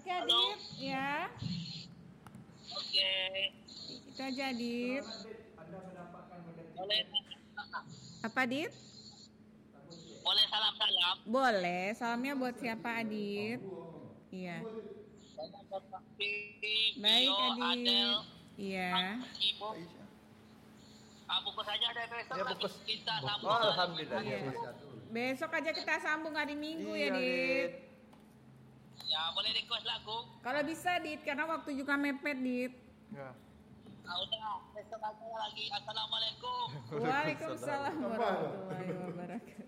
Oke, Adit. Ya. Oke. Itu aja, Adit. Boleh. Apa, Adit? Boleh salam-salam. Boleh. Salamnya buat siapa, Adit? Iya. Baik, Adit. Iya. Ibu. Bungkus saja ada besok. Ya, bungkus. Kita sambung. Oh, alhamdulillah. Iya. Ya. Besok aja kita sambung hari Minggu Iya, ya, Dit. Ya, boleh request lagu. Kalau bisa, Dit, karena waktu juga mepet, Dit. Ya. Udah, besok aja lagi. Assalamualaikum. Waalaikumsalam warahmatullahi wabarakatuh.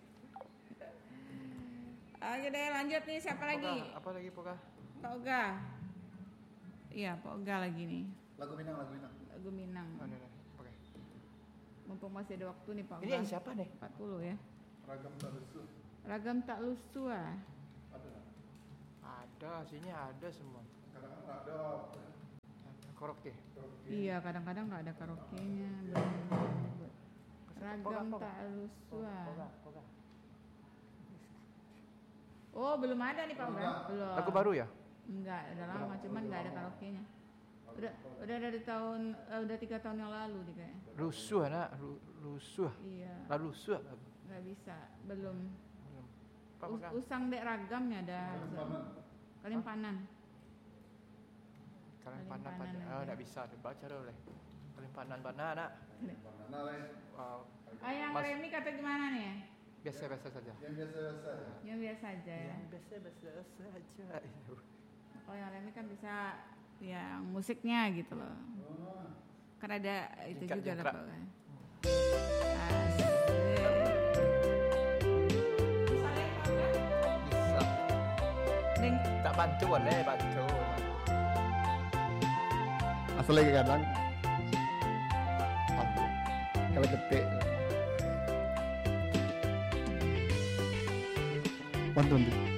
Oke deh, lanjut nih, siapa lagi? Apa lagi, Poka? Pak Oga. Iya, Pak Oga lagi nih. Lagu Minang. Lagu Minang. Oh, nih. Oke. Mumpung masih ada waktu nih, Pak Oga. Ini yang siapa nih? 40 ya. Ragam tak lusuh. Ragam tak lusuh. Ada. Ada, sini ada semua. Kadang-kadang ada. Karaoke. Iya, kadang-kadang nggak ada karaoke-nya. Ragam tak lusuh. Poka. Oh, belum ada nih Pak Oga. Belum. Lagu baru ya? Enggak, udah lama, cuman nggak ada karaoke-nya. Udah dari tahun, udah 3 tahun yang lalu nih kayaknya. Rusuh anak, rusuh. Iya. Lalu rusuh lagu. Nggak bisa, belum. Poka. Usang dek ragamnya ada. Kalimpanan. Kalimpanan Kalimpanan pada. aja. Oh, enggak bisa dibaca boleh. Kalimpanan nak. Mana lah? Wow. Yang Mas- Remi kata gimana nih? Biasa-biasa saja. Yang biasa-biasa ya. Yang biasa aja ya. Biasa-biasa saja. Kalau yang Remi kan bisa yang musiknya gitu loh. Oh. Kan ada itu Jingkrak, juga lah jingkrak. Pak Oga. Asik. Bisa lihat Pak Oga? Bisa. Deng. Tak bantu boleh, bantu. Asal lagi kadang. Kalau ketik. Bantu.